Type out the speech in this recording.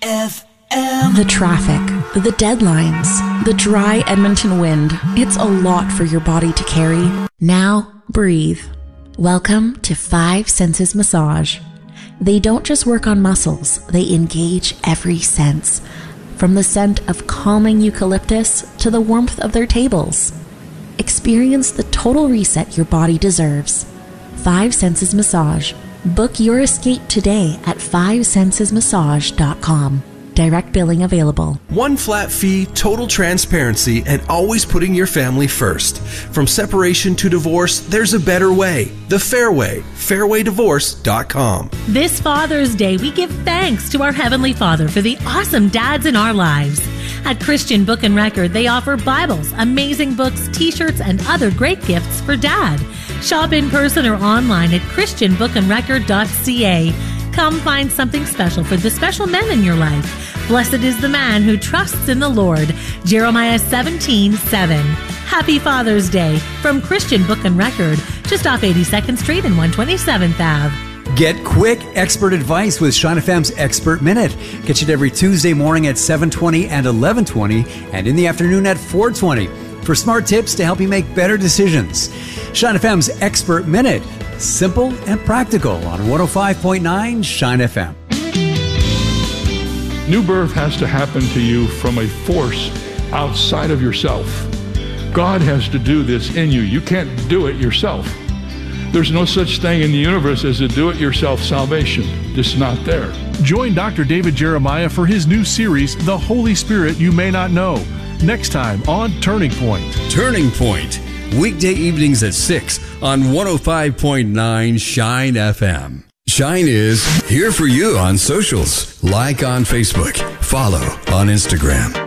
The traffic, the deadlines, the dry Edmonton wind. It's a lot for your body to carry. Now, breathe. Welcome to Five Senses Massage. They don't just work on muscles, they engage every sense. From the scent of calming eucalyptus to the warmth of their tables. Experience the total reset your body deserves. Five Senses Massage. Book your escape today at fivesensesmassage.com. Direct billing available. One flat fee, total transparency, and always putting your family first. From separation to divorce, there's a better way. The Fair Way. Fairwaydivorce.com. This Father's Day, we give thanks to our Heavenly Father for the awesome dads in our lives. At Christian Book and Record, they offer Bibles, amazing books, t-shirts, and other great gifts for Dad. Shop in person or online at christianbookandrecord.ca. Come find something special for the special men in your life. Blessed is the man who trusts in the Lord. Jeremiah 17:7. Happy Father's Day from Christian Book and Record, just off 82nd Street and 127th Ave. Get quick expert advice with Shine FM's Expert Minute. Catch it every Tuesday morning at 7:20 and 11:20 and in the afternoon at 4:20 for smart tips to help you make better decisions. Shine FM's Expert Minute. Simple and practical on 105.9 Shine FM. New birth has to happen to you from a force outside of yourself. God has to do this in you. You can't do it yourself. There's no such thing in the universe as a do-it-yourself salvation. It's not there. Join Dr. David Jeremiah for his new series, The Holy Spirit You May Not Know, next time on Turning Point. Turning Point, weekday evenings at 6 on 105.9 Shine FM. Shine is here for you on socials. Like on Facebook, follow on Instagram.